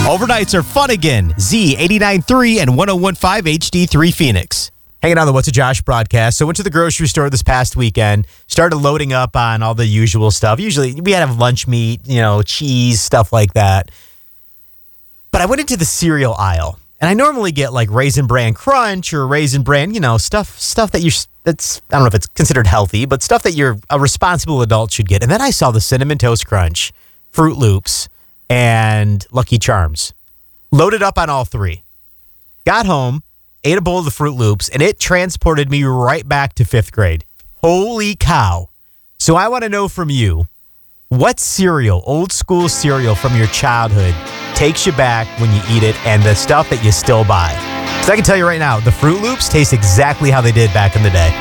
Overnights are fun again. Z89.3 and 101.5 HD3 Phoenix. Hanging on the What's a Josh broadcast. So went to the grocery store this past weekend, started loading up on all the usual stuff. Usually we had to have lunch meat, cheese, stuff like that. But I went into the cereal aisle, and I normally get like Raisin Bran Crunch or Raisin Bran, stuff that's I don't know if it's considered healthy, but stuff that a responsible adult should get. And then I saw the Cinnamon Toast Crunch, Fruit Loops, and Lucky Charms. Loaded up on all three. Got home, ate a bowl of the Fruit Loops, and it transported me right back to 5th grade. Holy cow. So I want to know from you, what cereal, old school cereal from your childhood, takes you back when you eat it, and the stuff that you still buy? Because I can tell you right now, the Fruit Loops taste exactly how they did back in the day.